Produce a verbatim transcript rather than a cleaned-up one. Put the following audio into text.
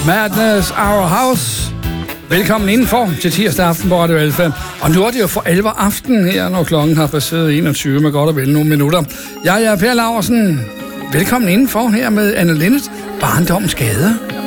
Madness Our House. Velkommen indenfor til tirsdag aften på Radio Alfa. Og nu er det jo for alvor aften her, når klokken har passeret enogtyve med godt og vel nogle minutter. Jeg er Per Laursen. Velkommen indenfor her med Anne Linnet, Barndommens Gade.